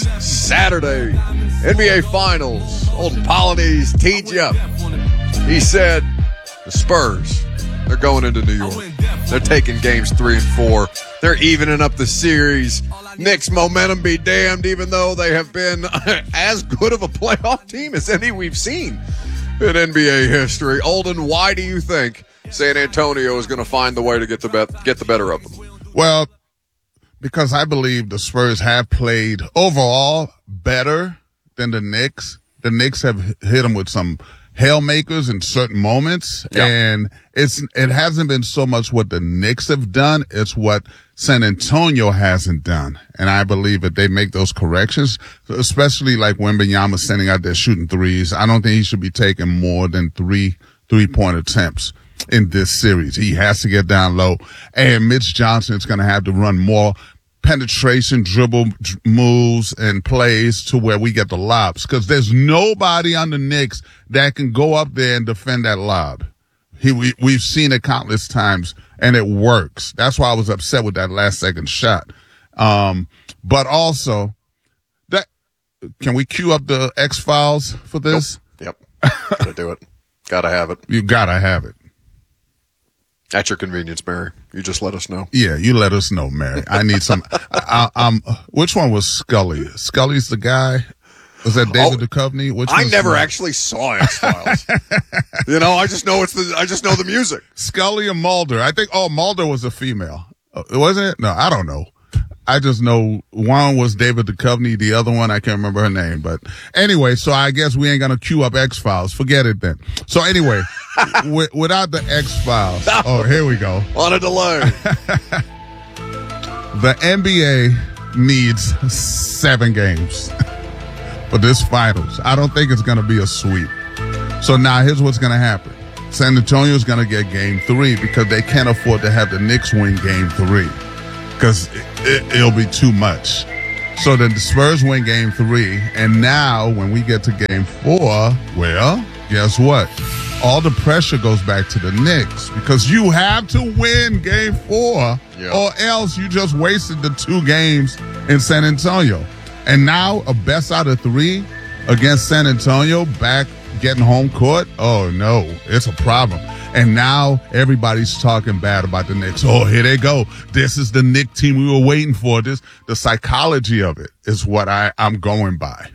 Saturday, NBA Finals. Old Polonese teed you up. He said the Spurs, they're going into New York. They're taking games 3 and 4. They're evening up the series. Knicks momentum be damned, even though they have been as good of a playoff team as any we've seen in NBA history. Olden, why do you think San Antonio is going to find the way to get the better of them? Well, because I believe the Spurs have played overall better than the Knicks. The Knicks have hit them with some haymakers in certain moments, and it hasn't been so much what the Knicks have done, it's what San Antonio hasn't done. And I believe that they make those corrections, especially like when Wembanyama sending out there shooting threes. I don't think he should be taking more than three-point attempts in this series. He has to get down low, and Mitch Johnson is going to have to run more penetration, dribble moves, and plays to where we get the lobs, because there's nobody on the Knicks that can go up there and defend that lob. We've seen it countless times, and it works. That's why I was upset with that last second shot. But also, can we cue up the X-Files for this? Yep. Gotta do it. Gotta have it. You gotta have it. At your convenience, Mary. You just let us know. Yeah, you let us know, Mary. I need some. Which one was Scully? Scully's the guy. Was that David Duchovny? I never actually saw X-Files. I just know the music. Scully and Mulder. I think. Oh, Mulder was a female, wasn't it? No, I don't know. I just know one was David Duchovny, the other one I can't remember her name. But anyway, so I guess we ain't gonna queue up X-Files. Forget it then. So anyway. Without the X-Files. Oh, here we go. On a delay. The NBA needs 7 games for this finals. I don't think it's going to be a sweep. So now here's what's going to happen. San Antonio's going to get game 3 because they can't afford to have the Knicks win game 3 because it'll be too much. So then the Spurs win game 3, and now when we get to game 4, well, guess what? All the pressure goes back to the Knicks because you have to win game 4 or else you just wasted the 2 games in San Antonio. And now a best out of 3 against San Antonio back getting home court. Oh, no, it's a problem. And now everybody's talking bad about the Knicks. Oh, here they go. This is the Knicks team we were waiting for. The psychology of it is what I'm going by.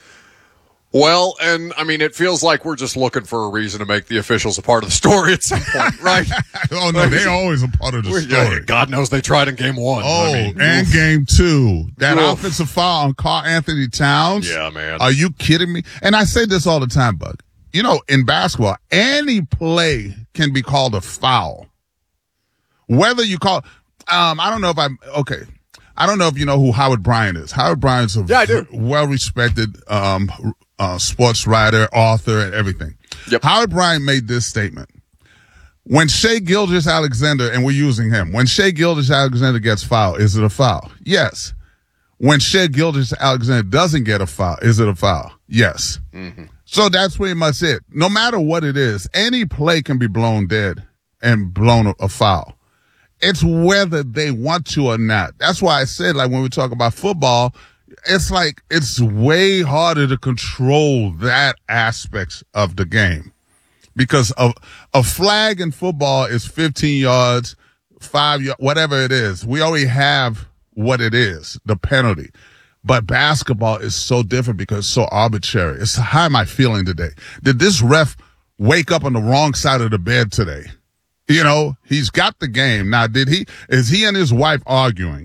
Well, and I mean, it feels like we're just looking for a reason to make the officials a part of the story at some point, right? Oh, no, they're always a part of the story. God knows they tried in game 1. Oh, and game 2. That offensive foul on Karl Anthony Towns. Yeah, man. Are you kidding me? And I say this all the time, Bug. In basketball, any play can be called a foul. Whether you call, I don't know if you know who Howard Bryant is. Howard Bryant's a well-respected sports writer, author, and everything. Yep. Howard Bryant made this statement. When Shai Gilgeous-Alexander, and we're using him, when Shai Gilgeous-Alexander gets fouled, is it a foul? Yes. When Shai Gilgeous-Alexander doesn't get a foul, is it a foul? Yes. Mm-hmm. So that's pretty much it. No matter what it is, any play can be blown dead and blown a foul. It's whether they want to or not. That's why I said, like, when we talk about football, it's like it's way harder to control that aspect of the game because a flag in football is 15 yards, 5 yards, whatever it is. We already have what it is, the penalty. But basketball is so different because it's so arbitrary. How am I feeling today? Did this ref wake up on the wrong side of the bed today? He's got the game. Now, is he and his wife arguing?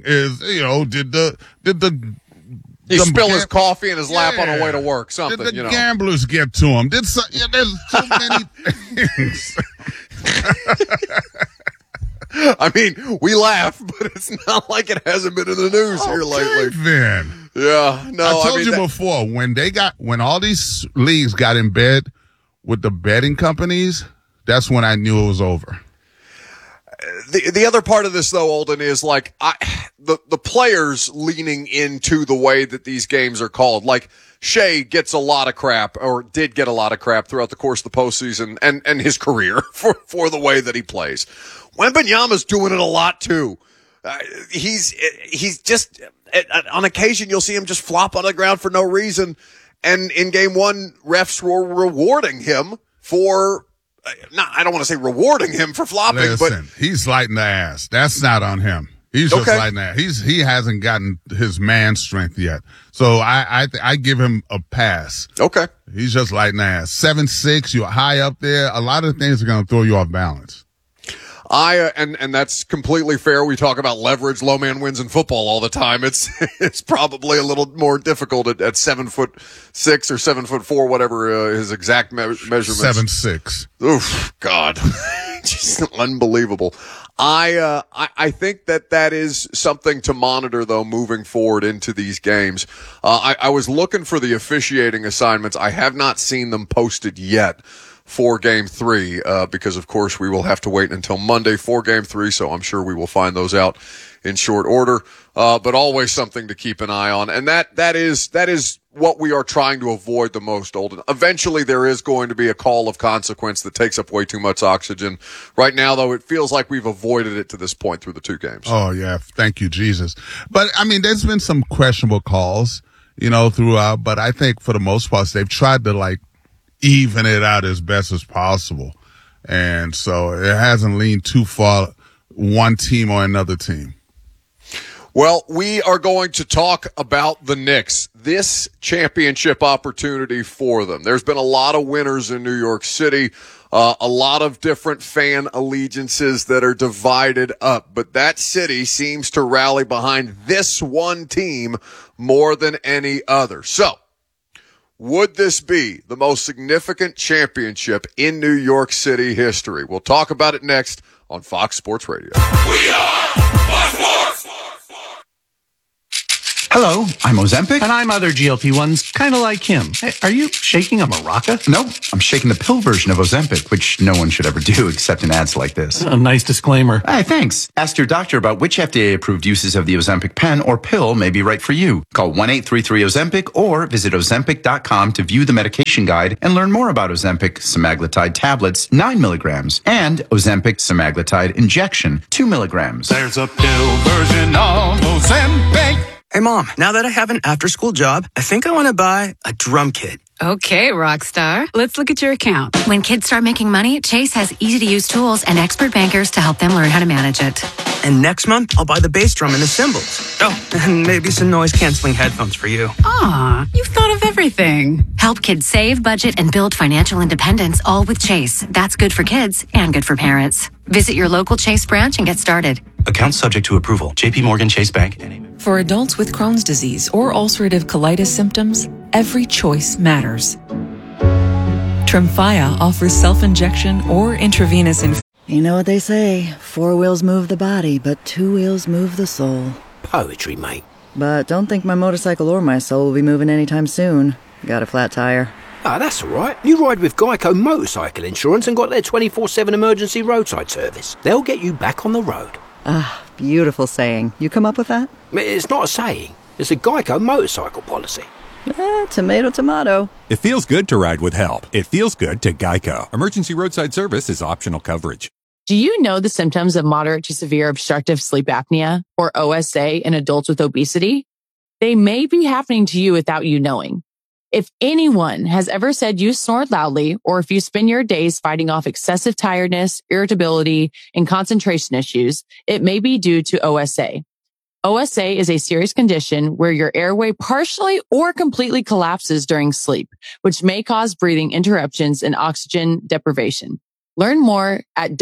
He spilled his coffee in his lap on the way to work, something, Did the gamblers get to him? There's too many things. I mean, we laugh, but it's not like it hasn't been in the news here lately. Then. Yeah, no. I told you before, when all these leagues got in bed with the betting companies, that's when I knew it was over. The other part of this, though, Olden, is like the players leaning into the way that these games are called. Like Shai gets a lot of crap, or did get a lot of crap throughout the course of the postseason and his career for the way that he plays. Wembanyama's doing it a lot too. He's just, on occasion, you'll see him just flop on the ground for no reason. And in game one, refs were rewarding him for, I don't want to say rewarding him for flopping, Listen, but he's lighting the ass. That's not on him. He's just lighting the ass. He hasn't gotten his man strength yet. So I give him a pass. Okay. He's just lighting the ass. 7'6", you're high up there. A lot of things are going to throw you off balance. And that's completely fair. We talk about leverage, low man wins in football all the time. It's probably a little more difficult at 7'6" or 7'4", whatever his exact measurements. 7'6". Oof, God, just unbelievable. I think that is something to monitor though moving forward into these games. I was looking for the officiating assignments. I have not seen them posted yet for game 3, because of course we will have to wait until Monday for game 3. So I'm sure we will find those out in short order. But always something to keep an eye on. And that is what we are trying to avoid the most, Olden. Eventually there is going to be a call of consequence that takes up way too much oxygen. Right now though, it feels like we've avoided it to this point through the 2 games. Oh yeah. Thank you, Jesus. But I mean, there's been some questionable calls, throughout, but I think for the most part, they've tried to even it out as best as possible. And so it hasn't leaned too far one team or another team. Well, we are going to talk about the Knicks, this championship opportunity for them. There's been a lot of winners in New York City, a lot of different fan allegiances that are divided up, but that city seems to rally behind this one team more than any other. So, would this be the most significant championship in New York City history? We'll talk about it next on Fox Sports Radio. We are Fox Sports. Hello, I'm Ozempic. And I'm other GLP-1s, kind of like him. Hey, are you shaking a maraca? No, I'm shaking the pill version of Ozempic, which no one should ever do except in ads like this. A nice disclaimer. Hey, thanks. Ask your doctor about which FDA-approved uses of the Ozempic pen or pill may be right for you. Call 1-833-OZEMPIC or visit Ozempic.com to view the medication guide and learn more about Ozempic semaglutide tablets, 9 milligrams, and Ozempic semaglutide injection, 2 milligrams. There's a pill version of Ozempic. Hey, Mom, now that I have an after-school job, I think I want to buy a drum kit. Okay, Rockstar. Let's look at your account. When kids start making money, Chase has easy-to-use tools and expert bankers to help them learn how to manage it. And next month, I'll buy the bass drum and the cymbals. Oh, and maybe some noise-canceling headphones for you. Aw, you've thought of everything. Help kids save, budget, and build financial independence, all with Chase. That's good for kids and good for parents. Visit your local Chase branch and get started. Account subject to approval. JP Morgan Chase Bank. For adults with Crohn's disease or ulcerative colitis symptoms, every choice matters. Tremfya offers self-injection or intravenous infusion. You know what they say, 4 wheels move the body, but 2 wheels move the soul. Poetry, mate. But don't think my motorcycle or my soul will be moving anytime soon. Got a flat tire. Ah, that's all right. You ride with Geico Motorcycle Insurance and got their 24/7 emergency roadside service. They'll get you back on the road. Ah, beautiful saying. You come up with that? It's not a saying. It's a Geico motorcycle policy. Tomato, tomato. It feels good to ride with help. It feels good to Geico. Emergency roadside service is optional coverage. Do you know the symptoms of moderate to severe obstructive sleep apnea, or OSA, in adults with obesity? They may be happening to you without you knowing. If anyone has ever said you snore loudly, or if you spend your days fighting off excessive tiredness, irritability, and concentration issues, it may be due to OSA. OSA is a serious condition where your airway partially or completely collapses during sleep, which may cause breathing interruptions and oxygen deprivation. Learn more at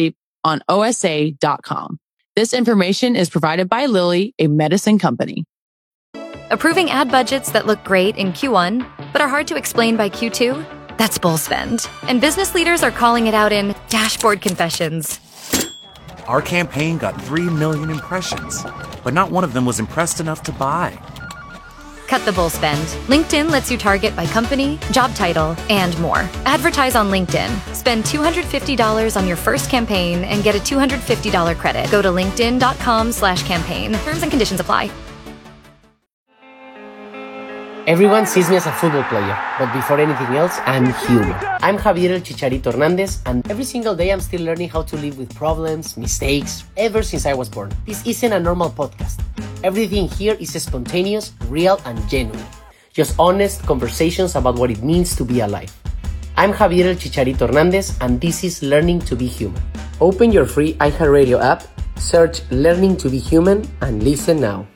don'tsleeponosa.com. This information is provided by Lilly, a medicine company. Approving ad budgets that look great in Q1, but are hard to explain by Q2? That's bull spend. And business leaders are calling it out in dashboard confessions. Our campaign got 3 million impressions, but not one of them was impressed enough to buy. Cut the bull spend. LinkedIn lets you target by company, job title, and more. Advertise on LinkedIn. Spend $250 on your first campaign and get a $250 credit. Go to linkedin.com/campaign. Terms and conditions apply. Everyone sees me as a football player, but before anything else, I'm human. I'm Javier El Chicharito Hernandez, and every single day I'm still learning how to live with problems, mistakes, ever since I was born. This isn't a normal podcast. Everything here is spontaneous, real, and genuine. Just honest conversations about what it means to be alive. I'm Javier El Chicharito Hernandez, and this is Learning to Be Human. Open your free iHeartRadio app, search Learning to Be Human, and listen now.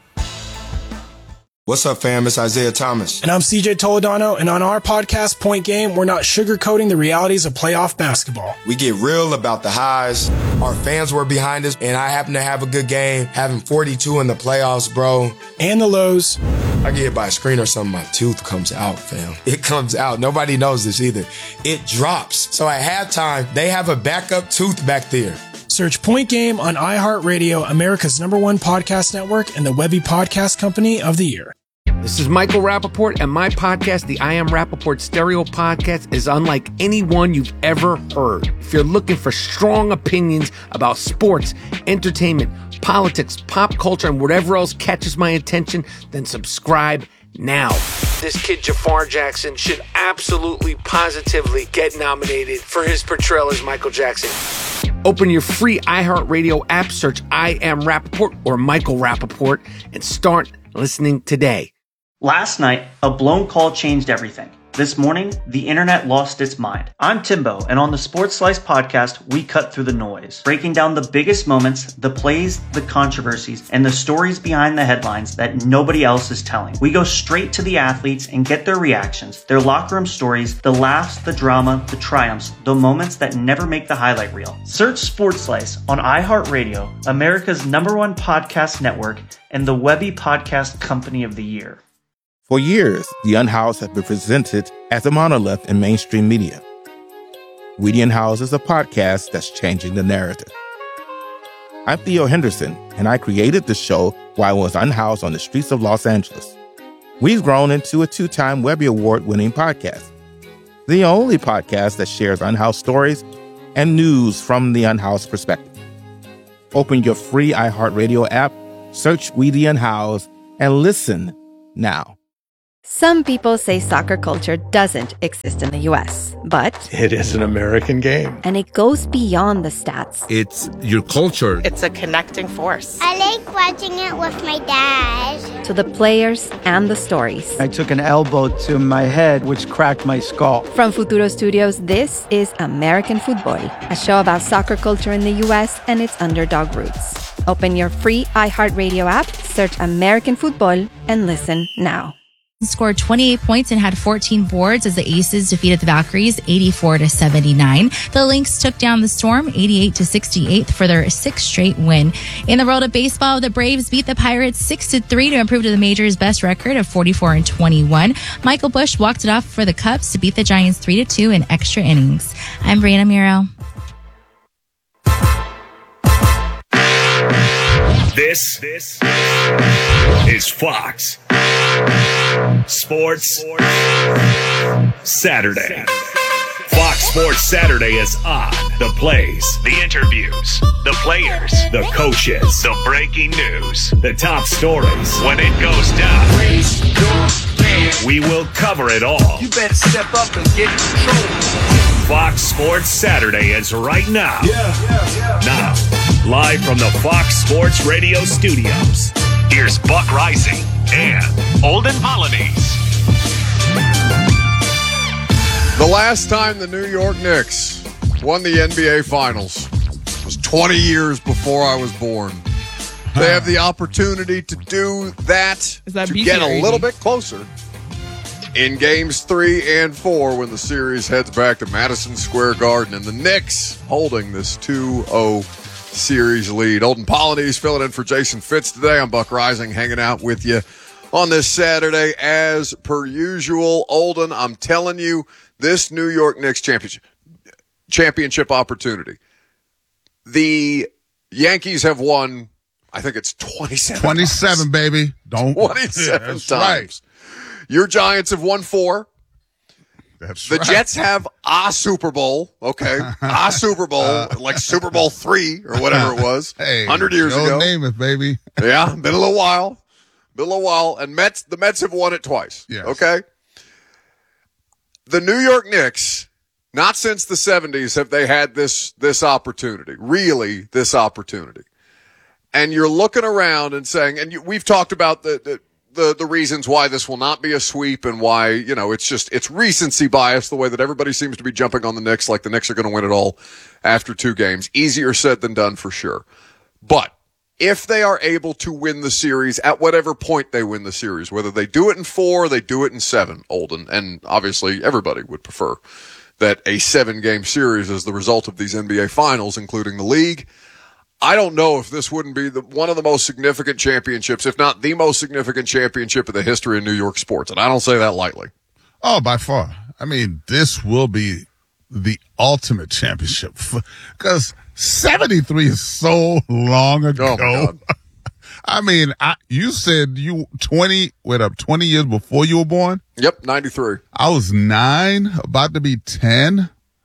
What's up, fam? It's Isaiah Thomas. And I'm CJ Toledano, and on our podcast, Point Game, we're not sugarcoating the realities of playoff basketball. We get real about the highs. Our fans were behind us, and I happen to have a good game, having 42 in the playoffs, bro. And the lows. I get hit by a screen or something, my tooth comes out, fam. It comes out. Nobody knows this either. It drops. So at halftime, they have a backup tooth back there. Search Point Game on iHeartRadio, America's #1 podcast network, and the Webby Podcast Company of the Year. This is Michael Rappaport, and my podcast, the I Am Rappaport Stereo Podcast, is unlike any one you've ever heard. If you're looking for strong opinions about sports, entertainment, politics, pop culture, and whatever else catches my attention, then subscribe now. This kid Jafar Jackson should absolutely, positively get nominated for his portrayal as Michael Jackson. Open your free iHeartRadio app, search I Am Rappaport or Michael Rappaport, and start listening today. Last night, a blown call changed everything. This morning, the internet lost its mind. I'm Timbo, and on the Sports Slice podcast, we cut through the noise, breaking down the biggest moments, the plays, the controversies, and the stories behind the headlines that nobody else is telling. We go straight to the athletes and get their reactions, their locker room stories, the laughs, the drama, the triumphs, the moments that never make the highlight reel. Search Sports Slice on iHeartRadio, America's #1 podcast network, and the Webby Podcast Company of the Year. For years, The Unhoused has been presented as a monolith in mainstream media. We The Unhoused is a podcast that's changing the narrative. I'm Theo Henderson, and I created the show while I was unhoused on the streets of Los Angeles. We've grown into a 2-time Webby Award-winning podcast, the only podcast that shares unhoused stories and news from the unhoused perspective. Open your free iHeartRadio app, search We The Unhoused, and listen now. Some people say soccer culture doesn't exist in the U.S., but it is an American game. And it goes beyond the stats. It's your culture. It's a connecting force. I like watching it with my dad. To the players and the stories. I took an elbow to my head, which cracked my skull. From Futuro Studios, this is American Football, a show about soccer culture in the U.S. and its underdog roots. Open your free iHeartRadio app, search American Football, and listen now. Scored 28 points and had 14 boards as the Aces defeated the Valkyries 84-79. The Lynx took down the Storm 88-68 for their 6th straight win. In the world of baseball, the Braves beat the Pirates 6-3 to improve to the major's best record of 44-21. Michael Busch walked it off for the Cubs to beat the Giants 3-2 in extra innings. I'm Brianna Miro. This is Fox Sports Saturday. Fox Sports Saturday is on. The plays, the interviews, the players, the coaches, the breaking news, the top stories. When it goes down, we will cover it all. You better step up and get in control. Fox Sports Saturday is right now. Now, live from the Fox Sports Radio studios, here's Buck Rising and Olden Polynice. The last time the New York Knicks won the NBA Finals was 20 years before I was born. They have the opportunity to do that to get a little bit closer in games 3 and 4 when the series heads back to Madison Square Garden, and the Knicks holding this 2-0 series lead. Olden Polynice filling in for Jason Fitz today. I'm Buck Rising, hanging out with you on this Saturday as per usual. Olden, I'm telling you, this New York Knicks championship opportunity. The Yankees have won, I think it's 27 times. Baby. 27 times. Right. Your Giants have won 4. That's the right. Jets have a Super Bowl, okay? A Super Bowl, like Super Bowl 3 or whatever it was, 100 years ago. Name it, baby. Yeah, been a little while. Been a while, and the Mets have won it twice. Yes. Okay? The New York Knicks, not since the 70s have they had this opportunity, really this opportunity. And you're looking around and saying, and we've talked about the reasons why this will not be a sweep and why, it's recency bias, the way that everybody seems to be jumping on the Knicks like the Knicks are going to win it all after 2 games. Easier said than done for sure. But if they are able to win the series at whatever point they win the series, whether they do it in 4 or they do it in 7, Olden, and obviously everybody would prefer that a 7-game series is the result of these NBA finals, including the league. I don't know if this wouldn't be one of the most significant championships, if not the most significant championship in the history of New York sports. And I don't say that lightly. Oh, by far. I mean, this will be the ultimate championship because 73 is so long ago. Oh, my God. I mean, you said 20 years before you were born? Yep, 93. I was 9, about to be 10.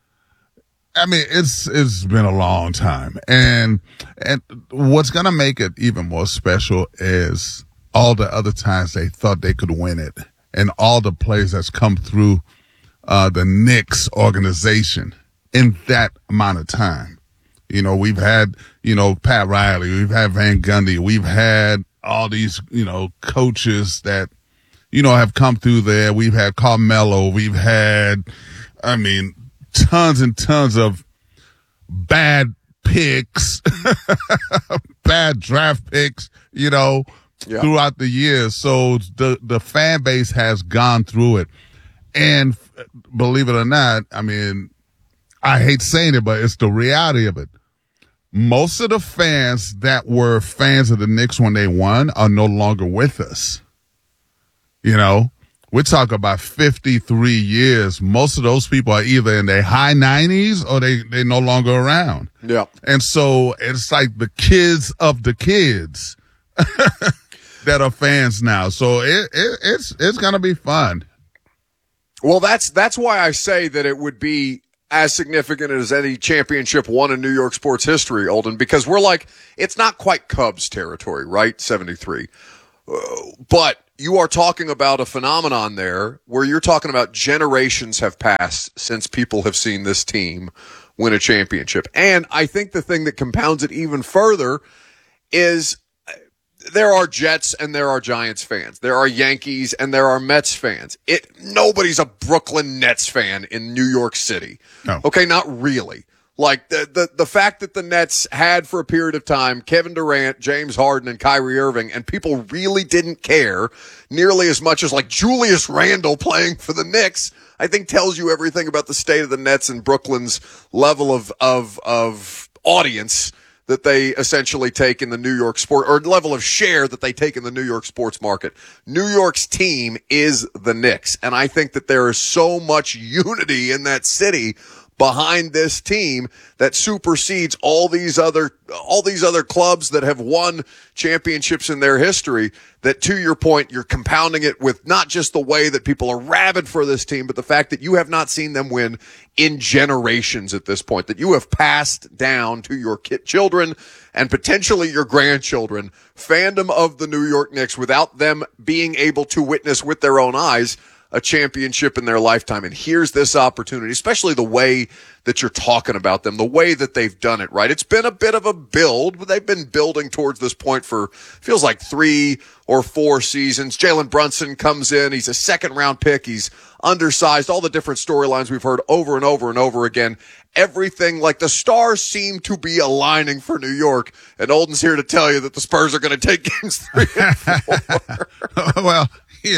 I mean, it's been a long time. And what's going to make it even more special is all the other times they thought they could win it and all the players that's come through the Knicks organization in that amount of time. We've had, Pat Riley, we've had Van Gundy, we've had all these, coaches that, have come through there. We've had Carmelo, we've had, tons and tons of bad picks, bad draft picks, throughout the years. So the fan base has gone through it. And believe it or not, I hate saying it, but it's the reality of it. Most of the fans that were fans of the Knicks when they won are no longer with us. We're talking about 53 years. Most of those people are either in their high 90s or they're no longer around. Yeah. And so it's like the kids of the kids that are fans now. So it's going to be fun. Well, that's why I say that it would be as significant as any championship won in New York sports history, Olden, because we're like, it's not quite Cubs territory, right? 73. But you are talking about a phenomenon there where you're talking about generations have passed since people have seen this team win a championship. And I think the thing that compounds it even further is there are Jets and there are Giants fans. There are Yankees and there are Mets fans. Nobody's a Brooklyn Nets fan in New York City. No. Okay, not really. Like the fact that the Nets had for a period of time Kevin Durant, James Harden, and Kyrie Irving, and people really didn't care nearly as much as like Julius Randle playing for the Knicks, I think tells you everything about the state of the Nets and Brooklyn's level of audience that they essentially take in the New York sport, or level of share that they take in the New York sports market. New York's team is the Knicks, and I think that there is so much unity in that city behind this team that supersedes all these other clubs that have won championships in their history, that, to your point, you're compounding it with not just the way that people are rabid for this team, but the fact that you have not seen them win in generations at this point, that you have passed down to your children and potentially your grandchildren fandom of the New York Knicks without them being able to witness with their own eyes a championship in their lifetime. And here's this opportunity, especially the way that you're talking about them, the way that they've done it, right? It's been a bit of a build, but they've been building towards this point for, feels like 3 or 4 seasons. Jalen Brunson comes in. He's a second-round pick. He's undersized. All the different storylines we've heard over and over and over again. Everything, like the stars seem to be aligning for New York. And Olden's here to tell you that the Spurs are going to take games 3 and 4. Well,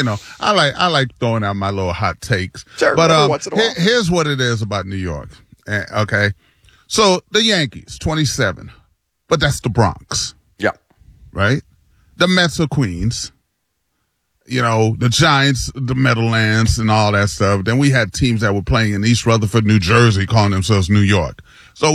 I like throwing out my little hot takes. Sure, but once in a while. Here's what it is about New York. Okay, so the Yankees, 27, but that's the Bronx. Yeah, right. The Mets are Queens. The Giants, the Meadowlands, and all that stuff. Then we had teams that were playing in East Rutherford, New Jersey, calling themselves New York. So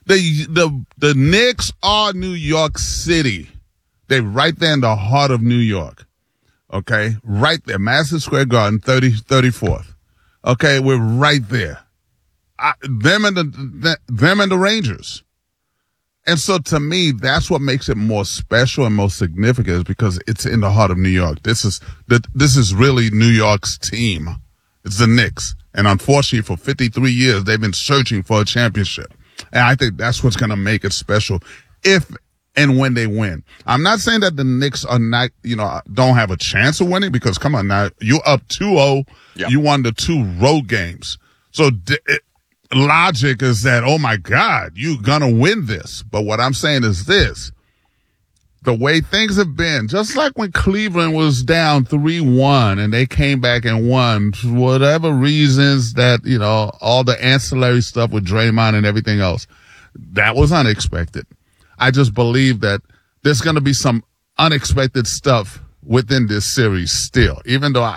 the Knicks are New York City. They're right there in the heart of New York. Okay, right there, Madison Square Garden, 34th. Okay, we're right there. Them and the Rangers. And so to me, that's what makes it more special and most significant, is because it's in the heart of New York. This is really New York's team. It's the Knicks. And unfortunately, for 53 years, they've been searching for a championship. And I think that's what's going to make it special if and when they win. I'm not saying that the Knicks are not, don't have a chance of winning, because come on now, you're up 2-0. Yep. You won the 2 road games. So logic is that, oh my God, you're going to win this. But what I'm saying is this. The way things have been, just like when Cleveland was down 3-1 and they came back and won, for whatever reasons that, all the ancillary stuff with Draymond and everything else, that was unexpected. I just believe that there's going to be some unexpected stuff within this series still, even though,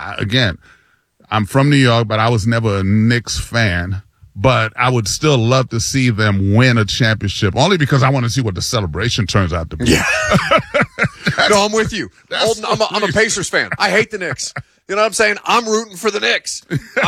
I'm from New York, but I was never a Knicks fan. But I would still love to see them win a championship, only because I want to see what the celebration turns out to be. Yeah. No, I'm with you. I'm a Pacers fan. I hate the Knicks. You know what I'm saying? I'm rooting for the Knicks.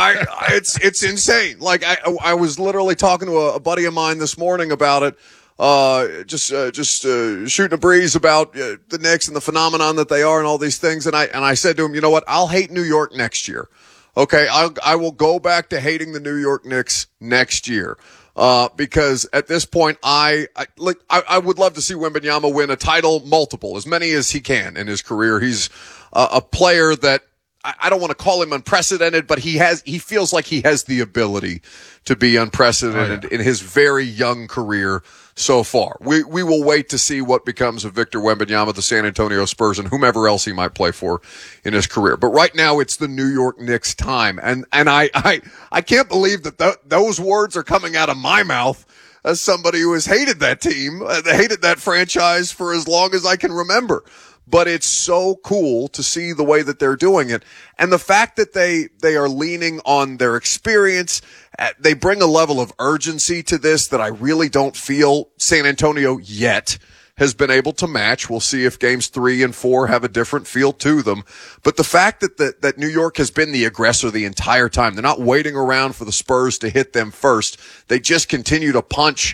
It's insane. Like I was literally talking to a buddy of mine this morning about it. Just shooting a breeze about the Knicks and the phenomenon that they are and all these things. And I said to him, you know what? I'll hate New York next year. Okay, I will go back to hating the New York Knicks next year, because at this point, I would love to see Wembanyama win a title, multiple, as many as he can in his career. He's a player that I don't want to call him unprecedented, but he feels like he has the ability to be unprecedented in his very young career so far. We will wait to see what becomes of Victor Wembanyama, the San Antonio Spurs, and whomever else he might play for in his career. But right now, it's the New York Knicks time, and I can't believe that those words are coming out of my mouth as somebody who has hated that team, hated that franchise for as long as I can remember. But it's so cool to see the way that they're doing it. And the fact that they are leaning on their experience, they bring a level of urgency to this that I really don't feel San Antonio yet has been able to match. We'll see if games 3 and 4 have a different feel to them. But the fact that New York has been the aggressor the entire time, they're not waiting around for the Spurs to hit them first. They just continue to punch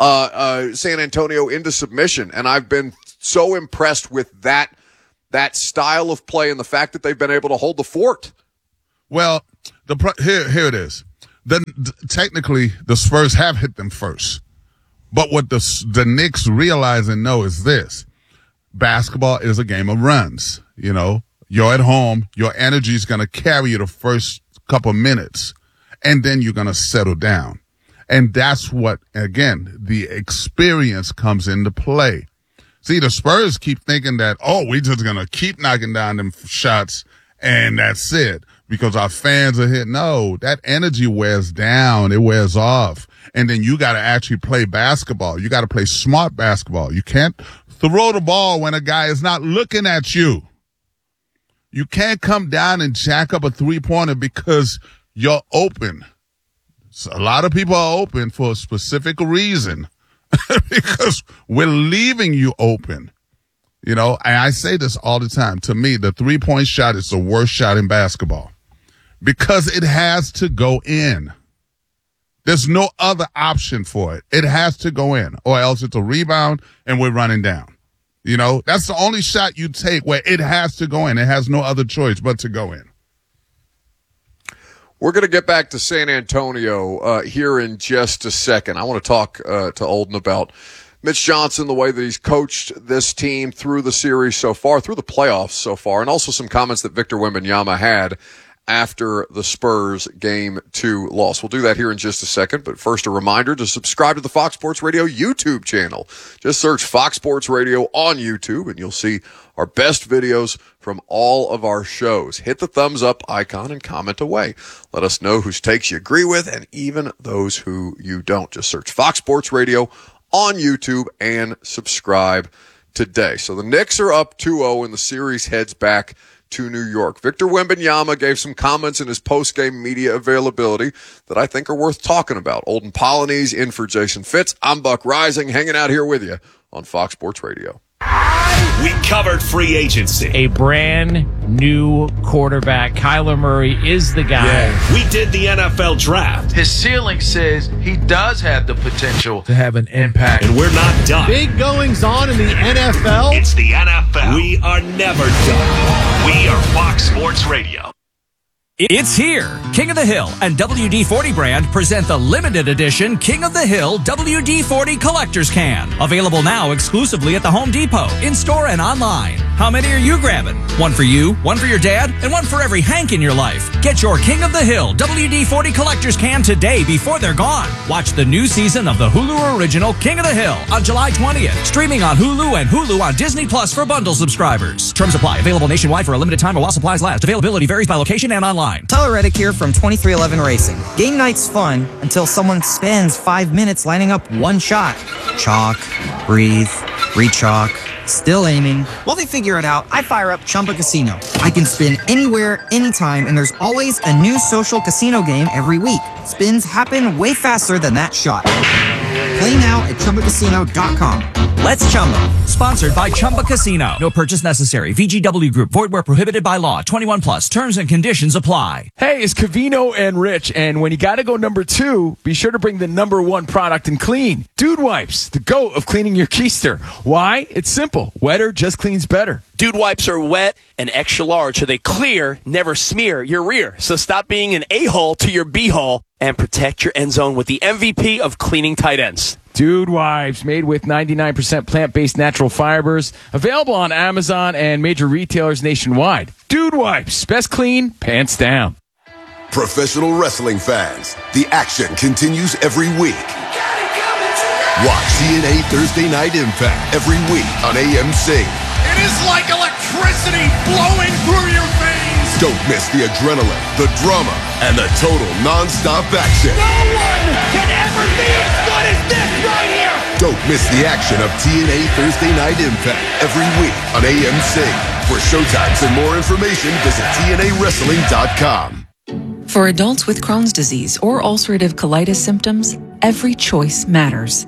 San Antonio into submission. And I've been so impressed with that style of play and the fact that they've been able to hold the fort. Well, here it is. Technically, the Spurs have hit them first. But what the Knicks realize and know is this. Basketball is a game of runs. You're at home. Your energy is going to carry you the first couple minutes, and then you're going to settle down. And that's what, again, the experience comes into play. See, the Spurs keep thinking that, we're just going to keep knocking down them shots and that's it because our fans are here. No, that energy wears down. It wears off. And then you got to actually play basketball. You got to play smart basketball. You can't throw the ball when a guy is not looking at you. You can't come down and jack up a 3-pointer because you're open. So a lot of people are open for a specific reason. Because we're leaving you open. And I say this all the time. To me, the 3-point shot is the worst shot in basketball because it has to go in. There's no other option for it. It has to go in or else it's a rebound and we're running down. That's the only shot you take where it has to go in. It has no other choice but to go in. We're going to get back to San Antonio here in just a second. I want to talk to Olden about Mitch Johnson, the way that he's coached this team through the series so far, through the playoffs so far, and also some comments that Victor Wembanyama had after the Spurs Game 2 loss. We'll do that here in just a second, but first a reminder to subscribe to the Fox Sports Radio YouTube channel. Just search Fox Sports Radio on YouTube and you'll see our best videos from all of our shows. Hit the thumbs up icon and comment away. Let us know whose takes you agree with and even those who you don't. Just search Fox Sports Radio on YouTube and subscribe today. So the Knicks are up 2-0 and the series heads back to New York. Victor Wembanyama gave some comments in his post-game media availability that I think are worth talking about. Olden Polynice in for Jason Fitz. I'm Buck Rising, hanging out here with you on Fox Sports Radio. We covered free agency. A brand new quarterback. Kyler Murray is the guy. Yeah. We did the NFL draft. His ceiling says he does have the potential to have an impact. And we're not done. Big goings on in the NFL. It's the NFL. We are never done. We are Fox Sports Radio. It's here. King of the Hill and WD-40 brand present the limited edition King of the Hill WD-40 Collector's Can. Available now exclusively at the Home Depot, in-store and online. How many are you grabbing? One for you, one for your dad, and one for every Hank in your life. Get your King of the Hill WD-40 Collector's Can today before they're gone. Watch the new season of the Hulu original King of the Hill on July 20th. Streaming on Hulu and Hulu on Disney Plus for bundle subscribers. Terms apply. Available nationwide for a limited time or while supplies last. Availability varies by location and online. Tyler Reddick here from 2311 Racing. Game night's fun until someone spends 5 minutes lining up one shot. Chalk, breathe, re-chalk, still aiming. While they figure it out, I fire up Chumba Casino. I can spin anywhere, anytime, and there's always a new social casino game every week. Spins happen way faster than that shot. Play now at ChumbaCasino.com. Let's Chumba. Sponsored by Chumba Casino. No purchase necessary. VGW Group. Void where prohibited by law. 21 plus. Terms and conditions apply. Hey, it's Covino and Rich, and when you got to go number 2, be sure to bring the number 1 product in clean. Dude Wipes, the GOAT of cleaning your keister. Why? It's simple. Wetter just cleans better. Dude Wipes are wet and extra large, so they clear, never smear your rear. So stop being an a-hole to your b-hole and protect your end zone with the MVP of cleaning tight ends. Dude Wipes, made with 99% plant-based natural fibers. Available on Amazon and major retailers nationwide. Dude Wipes, best clean, pants down. Professional wrestling fans, the action continues every week. Watch TNA Thursday Night Impact every week on AMC. It is like electricity flowing through your veins. Don't miss the adrenaline, the drama, and the total non-stop action. No one can ever be as good as this right here. Don't miss the action of TNA Thursday Night Impact every week on AMC. For showtimes and more information, visit TNAWrestling.com. For adults with Crohn's disease or ulcerative colitis symptoms, every choice matters.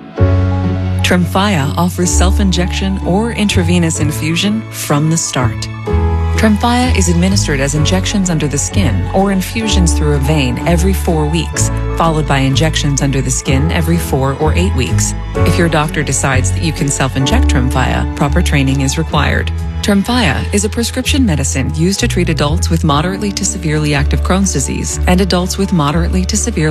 Tremfya offers self-injection or intravenous infusion from the start. Tremfya is administered as injections under the skin or infusions through a vein every 4 weeks, followed by injections under the skin every 4 or 8 weeks. If your doctor decides that you can self-inject Tremfya, proper training is required. Tremfya is a prescription medicine used to treat adults with moderately to severely active Crohn's disease and adults with moderately to severe